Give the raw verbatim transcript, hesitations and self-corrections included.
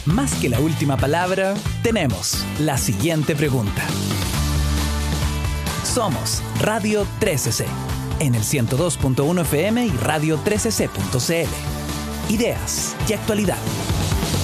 Más que la última palabra, tenemos la siguiente pregunta. Somos Radio trece C, en el ciento dos punto uno F M y radio trece c punto c l. Ideas y actualidad.